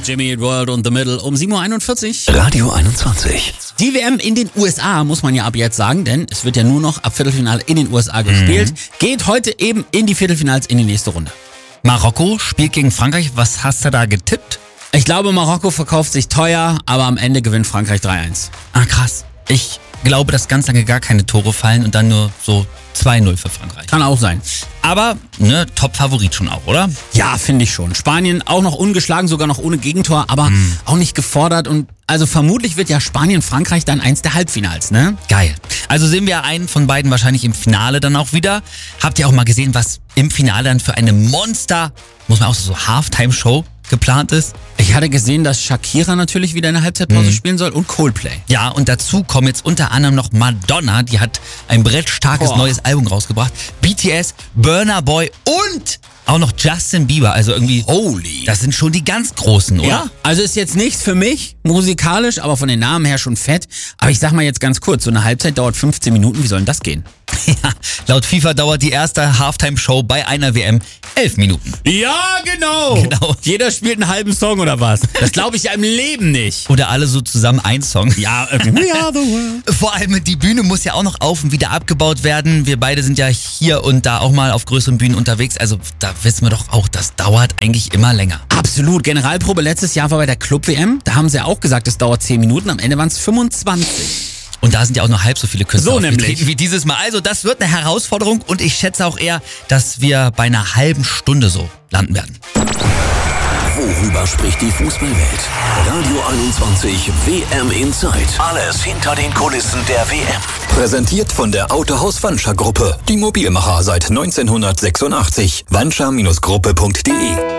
Jimmy Eat World und The Middle um 7.41 Uhr. Radio 21. Die WM in den USA, muss man ja ab jetzt sagen, denn es wird ja nur noch ab Viertelfinale in den USA gespielt, geht heute eben in die Viertelfinals in die nächste Runde. Marokko spielt gegen Frankreich. Was hast du da getippt? Ich glaube, Marokko verkauft sich teuer, aber am Ende gewinnt Frankreich 3-1. Ah, krass. Ich glaube, dass ganz lange gar keine Tore fallen und dann nur so 2-0 für Frankreich. Kann auch sein. Aber, Top-Favorit schon auch, oder? Ja, finde ich schon. Spanien auch noch ungeschlagen, sogar noch ohne Gegentor, aber auch nicht gefordert. Und also vermutlich wird ja Spanien-Frankreich dann eins der Halbfinals, ne? Geil. Also sehen wir einen von beiden wahrscheinlich im Finale dann auch wieder. Habt ihr auch mal gesehen, was im Finale dann für eine Monster, muss man auch so Halftime-Show geplant ist? Ich hatte gesehen, dass Shakira natürlich wieder in der Halbzeitpause spielen soll und Coldplay. Ja, und dazu kommen jetzt unter anderem noch Madonna, die hat ein brettstarkes neues Album rausgebracht. BTS, Burna Boy und auch noch Justin Bieber. Also irgendwie, Holy. das sind schon die ganz Großen, oder? Ja, also ist jetzt nichts für mich, musikalisch, aber von den Namen her schon fett. Aber ich sag mal jetzt ganz kurz, so eine Halbzeit dauert 15 Minuten, wie soll denn das gehen? Ja, laut FIFA dauert die erste Halftime-Show bei einer WM 11 Minuten. Ja, genau. Jeder spielt einen halben Song oder was? Das glaube ich ja im Leben nicht. Oder alle so zusammen ein Song. Ja, We are the world. Vor allem die Bühne muss ja auch noch auf und wieder abgebaut werden. Wir beide sind ja hier und da auch mal auf größeren Bühnen unterwegs. Also da wissen wir doch auch, das dauert eigentlich immer länger. Absolut. Generalprobe letztes Jahr war bei der Club-WM. Da haben sie ja auch gesagt, es dauert 10 Minuten. Am Ende waren es 25. Und da sind ja auch nur halb so viele Künstler So nämlich. aufgetreten wie dieses Mal. Also das wird eine Herausforderung und ich schätze auch eher, dass wir bei einer halben Stunde so landen werden. Worüber spricht die Fußballwelt? Radio 21 WM Inside. Alles hinter den Kulissen der WM. Präsentiert von der Autohaus Wanscher Gruppe. Die Mobilmacher seit 1986. wanscher-gruppe.de